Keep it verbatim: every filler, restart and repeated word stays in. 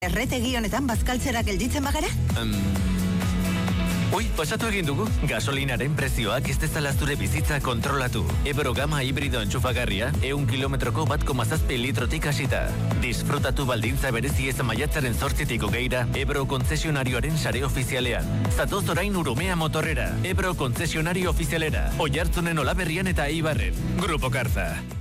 Erretegi honetan bazkaltzera gelditzen bagara? Um... Ui, pasatu egin dugu. Gasolinaren prezioak ez dezala zure bizitza kontrolatu. Ebro Gama hibrido entxufagarria, eun kilometroko bat koma zazpi litrotik hasita. Disfrutatu baldintza berezi ez maiatzaren zortzitik hogeira, Ebro kontzesionarioaren sare ofizialean. Zatoz orain Urumea motorrera. Ebro kontzesionario ofizialera. Oiartzunen Olaberrian eta Eibarren. Grupo Karza.